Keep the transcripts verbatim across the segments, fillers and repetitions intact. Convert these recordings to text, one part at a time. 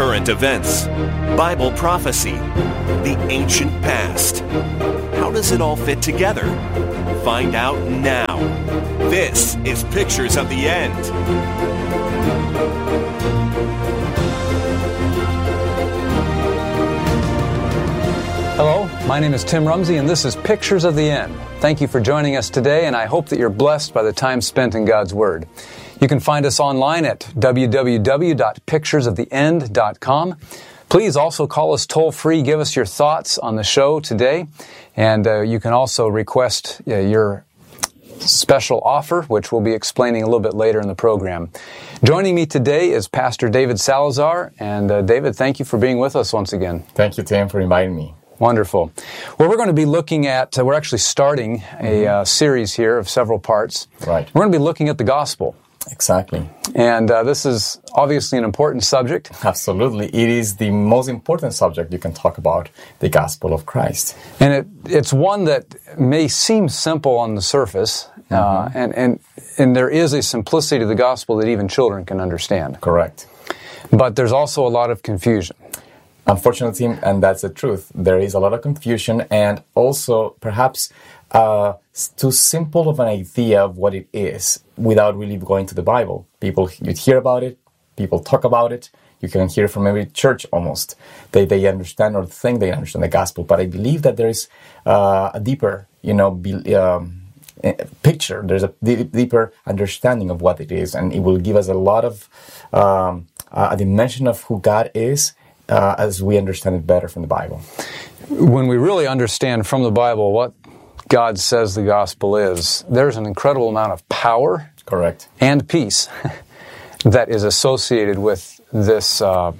current events, Bible prophecy, the ancient past. How does it all fit together? Find out now. This is Pictures of the End. Hello, my name is Tim Rumsey, and this is Pictures of the End. Thank you for joining us today, and I hope that you're blessed by the time spent in God's Word. You can find us online at w w w dot pictures of the end dot com. Please also call us toll-free. Give us your thoughts on the show today, and uh, you can also request uh, your special offer, which we'll be explaining a little bit later in the program. Joining me today is Pastor David Salazar, and uh, David, thank you for being with us once again. Thank you, Tim, for inviting me. Wonderful. Well, we're going to be looking at, uh, we're actually starting a uh, series here of several parts. Right. We're going to be looking at the gospel. Exactly. And uh, this is obviously an important subject. Absolutely. It is the most important subject you can talk about, the gospel of Christ. And it, it's one that may seem simple on the surface, mm-hmm. uh, and, and, and there is a simplicity to the gospel that even children can understand. Correct. But there's also a lot of confusion. Unfortunately, and that's the truth, there is a lot of confusion and also perhaps uh, too simple of an idea of what it is without really going to the Bible. People, you hear about it, people talk about it, you can hear from every church almost. They they understand or think they understand the gospel, but I believe that there is uh, a deeper, you know, be, um, picture, there's a d- deeper understanding of what it is, and it will give us a lot of, um, a dimension of who God is, Uh, as we understand it better from the Bible. When we really understand from the Bible what God says the gospel is, there's an incredible amount of power Correct. And peace that is associated with this uh,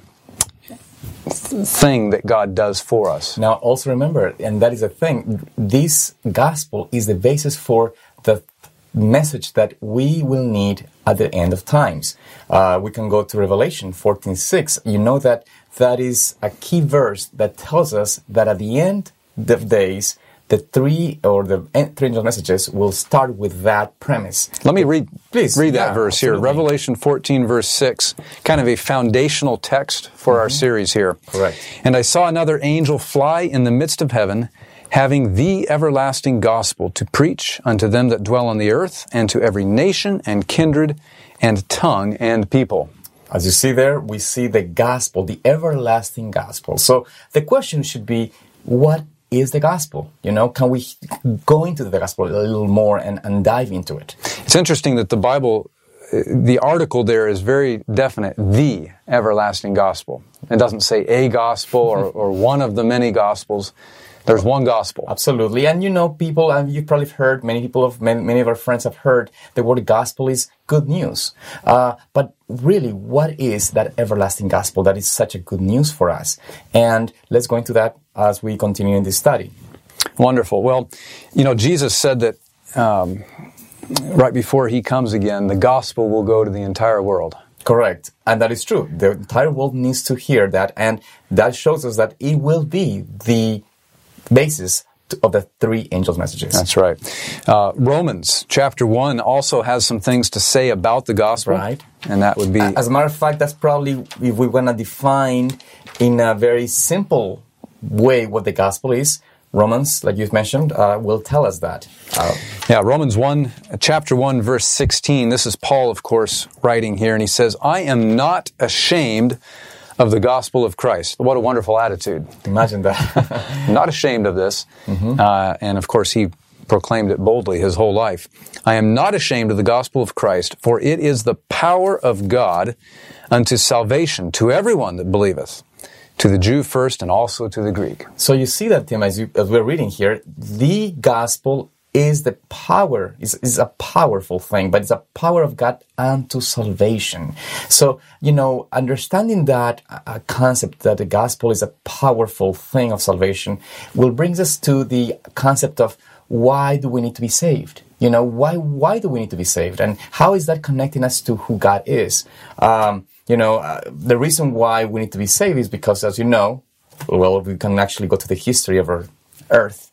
thing that God does for us. Now, also remember, and that is a thing, this gospel is the basis for the message that we will need at the end of times. Uh, we can go to Revelation fourteen six. You know that that is a key verse that tells us that at the end of days, the three or the three angel messages will start with that premise. Let me read, Please read that yeah, verse absolutely. here. Revelation fourteen, verse six, kind of a foundational text for mm-hmm. our series here. Correct. And I saw another angel fly in the midst of heaven, having the everlasting gospel to preach unto them that dwell on the earth, and to every nation and kindred and tongue and people. As you see there, we see the gospel, the everlasting gospel. So the question should be, what is the gospel? You know, can we go into the gospel a little more and, and dive into it? It's interesting that the Bible, the article there is very definite, the everlasting gospel. It doesn't say a gospel or, or one of the many gospels. There's one gospel. Absolutely. And you know, people, and you've probably heard, many people, of many, many of our friends have heard the word gospel is good news. Uh, but really, what is that everlasting gospel that is such a good news for us? And let's go into that as we continue in this study. Wonderful. Well, you know, Jesus said that um, right before He comes again, the gospel will go to the entire world. Correct. And that is true. The entire world needs to hear that. And that shows us that it will be the basis of the three angels' messages. That's right. Uh, Romans chapter one also has some things to say about the gospel. Right. And that would be... As a matter of fact, that's probably, if we want to define in a very simple way what the gospel is, Romans, like you've mentioned, uh, will tell us that. Uh, yeah, Romans one, chapter one, verse sixteen. This is Paul, of course, writing here, and he says, I am not ashamed of the gospel of Christ. What a wonderful attitude. Imagine that. Not ashamed of this. Mm-hmm. Uh, and of course, he proclaimed it boldly his whole life. I am not ashamed of the gospel of Christ, for it is the power of God unto salvation to everyone that believeth, to the Jew first and also to the Greek. So you see that, Tim, as, you, as we're reading here, the gospel is the power, is, is a powerful thing, but it's a power of God unto salvation. So, you know, understanding that uh, concept that the gospel is a powerful thing of salvation will bring us to the concept of why do we need to be saved? You know, why why do we need to be saved? And how is that connecting us to who God is? Um, you know, uh, the reason why we need to be saved is because, as you know, well, we can actually go to the history of our earth.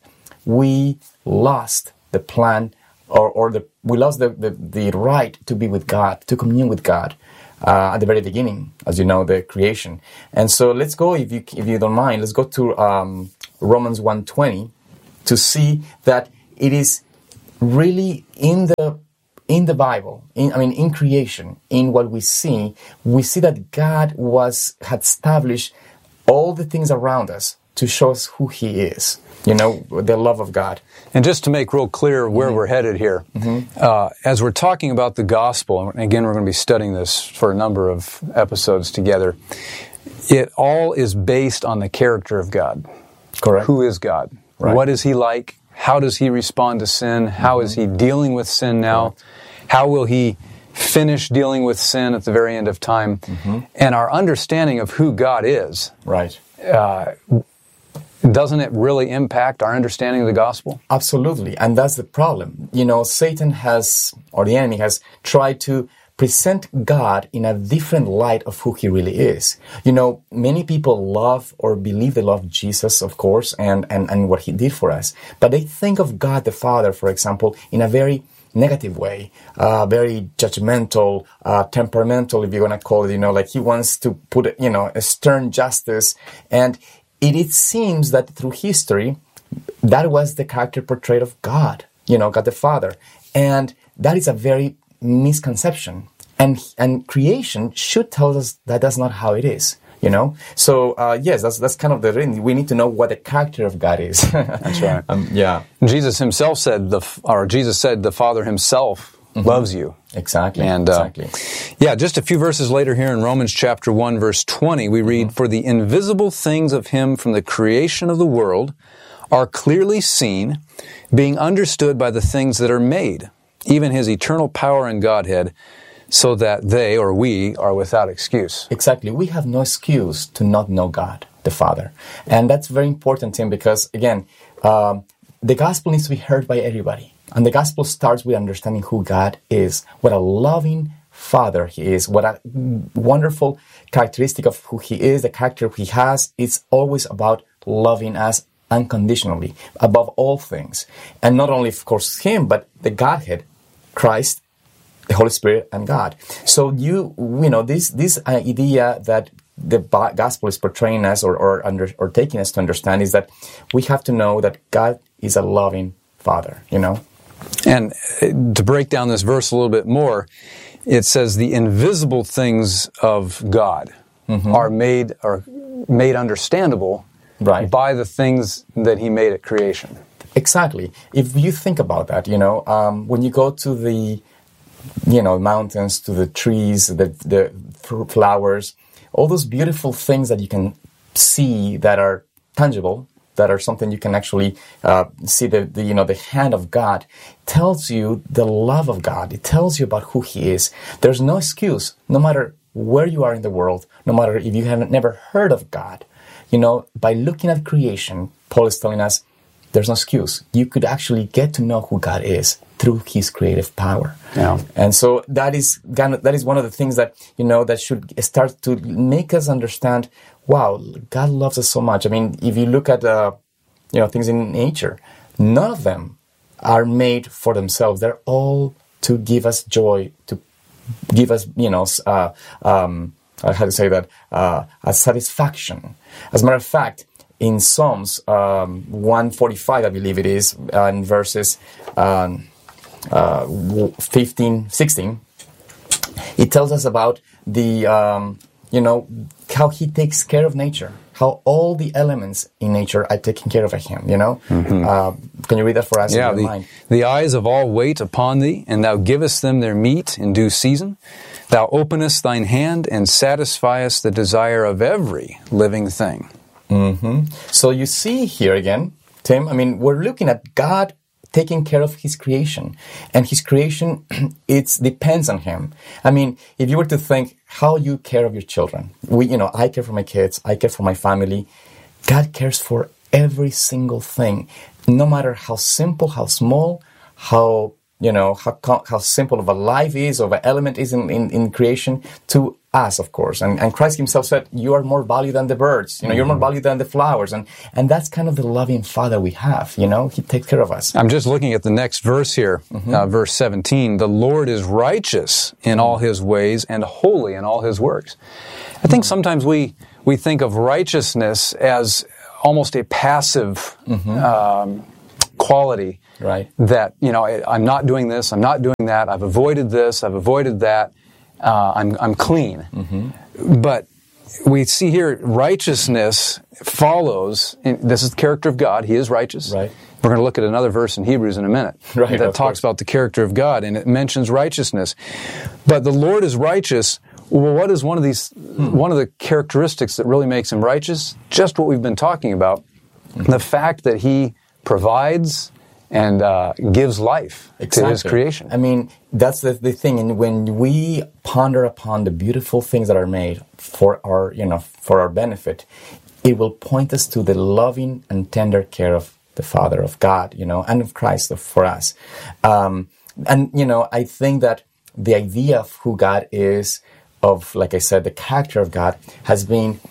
We lost the plan, or, or the we lost the, the, the right to be with God, to commune with God. uh, at the very beginning, as you know, the creation. And so let's go, if you if you don't mind, let's go to um, Romans one twenty to see that it is really in the in the Bible, in, I mean, in creation, in what we see, we see that God was had established all the things around us to show us who He is. You know, the love of God. And just to make real clear where mm-hmm. we're headed here, mm-hmm. uh, as we're talking about the gospel, and again, we're going to be studying this for a number of episodes together, it all is based on the character of God. Correct. Who is God? Right. What is He like? How does He respond to sin? How mm-hmm. is He dealing with sin now? Right. How will He finish dealing with sin at the very end of time? Mm-hmm. And our understanding of who God is, right? Uh, doesn't it really impact our understanding of the gospel? Absolutely, and that's the problem. You know, Satan has, or the enemy has, tried to present God in a different light of who He really is. You know, many people love or believe they love Jesus, of course, and, and, and what He did for us. But they think of God the Father, for example, in a very negative way, uh, very judgmental, uh, temperamental, if you're going to call it, you know, like He wants to put, you know, a stern justice. And it, it seems that through history, that was the character portrayed of God, you know, God the Father. And that is a very misconception. And and creation should tell us that that's not how it is, you know? So, uh, yes, that's that's kind of the reason. We need to know what the character of God is. That's right. Um, yeah. Jesus Himself said, the or Jesus said, the Father Himself mm-hmm. loves you. Exactly. And, uh, exactly. Yeah, just a few verses later here in Romans chapter one, verse twenty, we read, mm-hmm. For the invisible things of Him from the creation of the world are clearly seen, being understood by the things that are made, even His eternal power and Godhead, so that they, or we, are without excuse. Exactly. We have no excuse to not know God, the Father. And that's very important, Tim, because, again, um, the gospel needs to be heard by everybody. And the gospel starts with understanding who God is, what a loving Father He is, what a wonderful characteristic of who He is, the character He has. It's always about loving us unconditionally, above all things. And not only, of course, Him, but the Godhead, Christ, the Holy Spirit, and God. So you, you know, this this idea that the gospel is portraying us or or, under, or taking us to understand is that we have to know that God is a loving Father, you know. And to break down this verse a little bit more, it says the invisible things of God mm-hmm. are made are made understandable right. by the things that He made at creation. Exactly. If you think about that, you know, um, when you go to the you know, mountains, to the trees, the the flowers, all those beautiful things that you can see that are tangible, that are something you can actually uh, see the, the you know the hand of God, tells you the love of God. It tells you about who He is. There's no excuse, no matter where you are in the world, no matter if you haven't never heard of God. You know, by looking at creation, Paul is telling us there's no excuse. You could actually get to know who God is through His creative power. Yeah. And so that is that is one of the things that, you know, that should start to make us understand, wow, God loves us so much. I mean, if you look at, uh, you know, things in nature, none of them are made for themselves. They're all to give us joy, to give us, you know, uh, um, how to say that, uh, a satisfaction. As a matter of fact, in Psalms um, one forty-five, I believe it is, uh, in verses um, uh, fifteen, sixteen, it tells us about the, um, you know, how He takes care of nature, how all the elements in nature are taken care of by Him, you know? Mm-hmm. Uh, can you read that for us? Yeah, in the, your mind? The eyes of all wait upon Thee, and Thou givest them their meat in due season. Thou openest Thine hand and satisfiest the desire of every living thing. Mm-hmm. So you see here again, Tim, I mean, we're looking at God taking care of His creation. And His creation, it depends on Him. I mean, if you were to think how you care of your children, we, you know, I care for my kids, I care for my family. God cares for every single thing, no matter how simple, how small, how, you know, how how simple of a life is, or an element is in, in, in creation, to us, of course. And, and Christ himself said, you are more valuable than the birds. You know, mm-hmm. you're more valuable than the flowers. And, and that's kind of the loving Father we have, you know. He takes care of us. I'm just looking at the next verse here, mm-hmm. uh, verse seventeen. The Lord is righteous in all his ways and holy in all his works. I think sometimes we, we think of righteousness as almost a passive mm-hmm. um, quality. Right. That, you know, I, I'm not doing this, I'm not doing that, I've avoided this, I've avoided that, uh, I'm, I'm clean. Mm-hmm. But we see here righteousness follows, and this is the character of God, He is righteous. Right. We're going to look at another verse in Hebrews in a minute right, that talks course. about the character of God, and it mentions righteousness. But the Lord is righteous. Well, what is one of these, hmm. one of the characteristics that really makes Him righteous? Just what we've been talking about, mm-hmm. the fact that He provides and uh, gives life exactly. to His creation. I mean, that's the, the thing. And when we ponder upon the beautiful things that are made for our, you know, for our benefit, it will point us to the loving and tender care of the Father, of God, you know, and of Christ for us. Um, and, you know, I think that the idea of who God is, of, like I said, the character of God, has been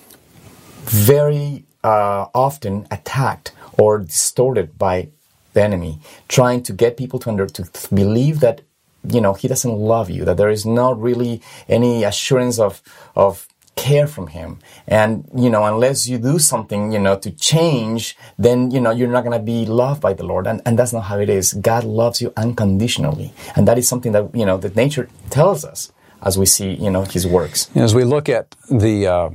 very uh, often attacked or distorted by the enemy, trying to get people to under to believe that, you know, He doesn't love you, that there is not really any assurance of of care from Him, and you know, unless you do something, you know, to change, then you know you're not going to be loved by the Lord, and and that's not how it is. God loves you unconditionally, and that is something that you know that nature tells us as we see, you know, His works. As we look at the uh,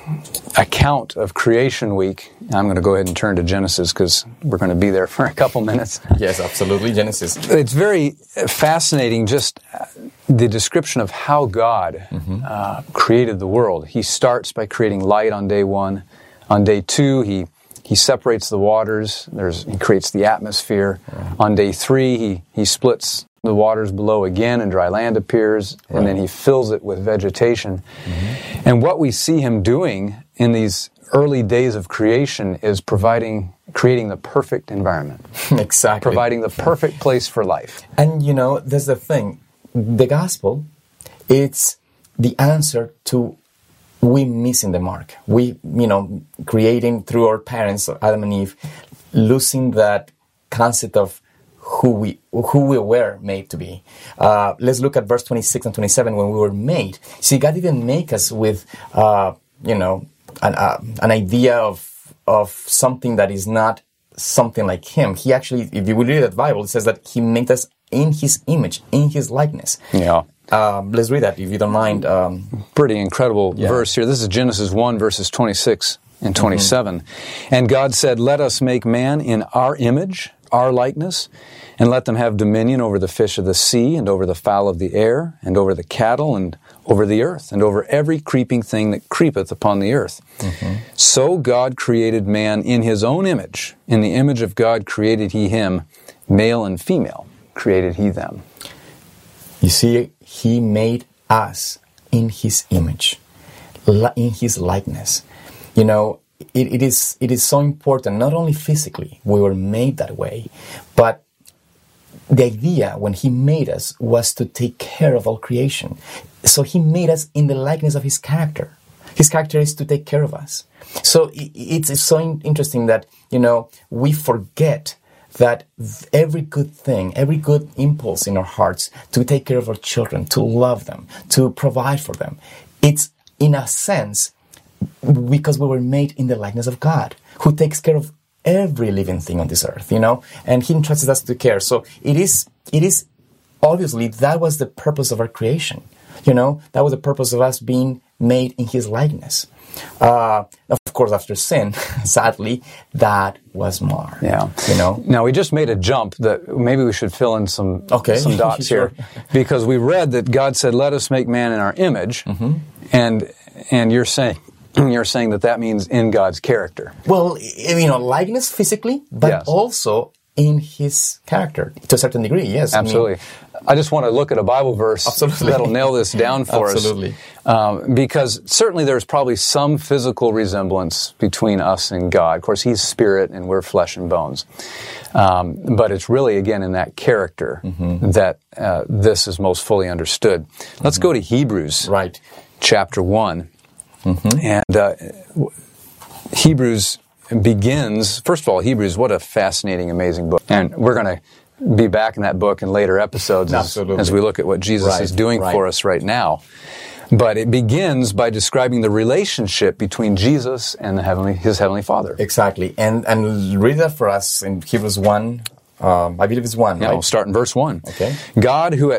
account of Creation Week, I'm going to go ahead and turn to Genesis because we're going to be there for a couple minutes. Yes, absolutely, Genesis. It's very fascinating, just the description of how God mm-hmm. uh, created the world. He starts by creating light on day one. On day two, he he separates the waters. There's he creates the atmosphere. Right. On day three, he he splits the waters below again, and dry land appears, and right. then He fills it with vegetation. Mm-hmm. And what we see Him doing in these early days of creation is providing, creating the perfect environment. Exactly. Providing the perfect place for life. And, you know, there's the thing. The gospel, it's the answer to we missing the mark. We, you know, creating through our parents, Adam and Eve, losing that concept of who we who we were made to be. Uh, let's look at verse twenty-six and twenty-seven. When we were made, see, God didn't make us with, uh, you know, an, uh, an idea of of something that is not something like Him. He actually, if you read the Bible, it says that He made us in His image, in His likeness. Yeah. Um, let's read that, if you don't mind. Um, Pretty incredible yeah. verse here. This is Genesis one, verses twenty-six and twenty-seven. Mm-hmm. And God said, "Let us make man in our image, our likeness, and let them have dominion over the fish of the sea, and over the fowl of the air, and over the cattle, and over the earth, and over every creeping thing that creepeth upon the earth." Mm-hmm. So God created man in His own image. In the image of God created He him, male and female created He them. You see, He made us in His image, in His likeness. You know, it, it is it is so important, not only physically, we were made that way, but the idea when He made us was to take care of all creation. So He made us in the likeness of His character. His character is to take care of us. So it's so interesting that, you know, we forget that every good thing, every good impulse in our hearts to take care of our children, to love them, to provide for them, it's in a sense because we were made in the likeness of God, who takes care of every living thing on this earth, you know, and He entrusts us to care. So it is, it is obviously that was the purpose of our creation, you know, that was the purpose of us being made in His likeness. Uh, of course, after sin, sadly, that was marred. Yeah, you know. Now we just made a jump that maybe we should fill in some okay. some dots sure. here, because we read that God said, "Let us make man in our image," mm-hmm. and and you're saying. You're saying that that means in God's character. Well, you know, likeness physically, but yes. also in His character to a certain degree. Yes, absolutely. I mean, I just want to look at a Bible verse absolutely. that'll nail this down for absolutely. us. Um, because certainly there's probably some physical resemblance between us and God. Of course, He's spirit and we're flesh and bones. Um, but it's really, again, in that character mm-hmm. that uh, this is most fully understood. Let's mm-hmm. go to Hebrews. Right. chapter one. Mm-hmm. And uh, Hebrews begins, first of all, Hebrews, what a fascinating, amazing book. And we're going to be back in that book in later episodes as, as we look at what Jesus right, is doing right. for us right now. But it begins by describing the relationship between Jesus and the heavenly, his heavenly Father. Exactly. And and read that for us in Hebrews one. Um, I believe it's one, yeah, right? We'll start in verse one. Okay. God, who at